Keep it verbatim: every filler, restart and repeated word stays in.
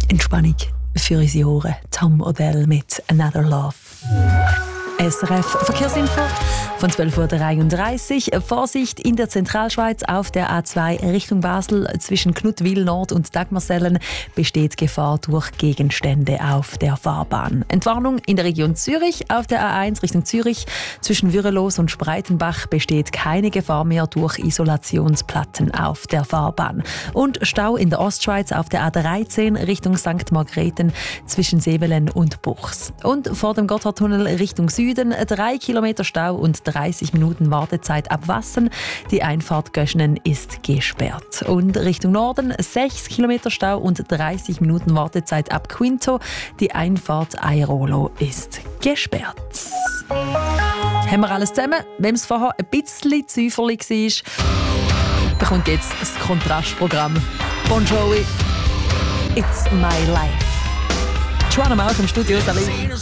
Entspannung für unsere Ohren. Tom Odell mit «Another Love». S R F Verkehrsinfo von zwölf Uhr dreiunddreißig. Vorsicht in der Zentralschweiz auf der A zwei Richtung Basel. Zwischen Knuttwil Nord und Dagmarsellen besteht Gefahr durch Gegenstände auf der Fahrbahn. Entwarnung in der Region Zürich auf der A eins Richtung Zürich. Zwischen Würelos und Spreitenbach besteht keine Gefahr mehr durch Isolationsplatten auf der Fahrbahn. Und Stau in der Ostschweiz auf der A dreizehn Richtung Sankt Margrethen zwischen Sevelen und Buchs. Und vor dem Gotthardtunnel Richtung Süden drei Kilometer Stau und dreißig Minuten Wartezeit ab Wassen. Die Einfahrt Göschnen ist gesperrt. Und Richtung Norden sechs Kilometer Stau und dreißig Minuten Wartezeit ab Quinto. Die Einfahrt Airolo ist gesperrt. Haben wir alles zusammen? Wem es vorher ein bisschen zäuferlich war, bekommt jetzt das Kontrastprogramm. Bon Jovi, It's My Life. Joanna Mauch im Studio. Salut.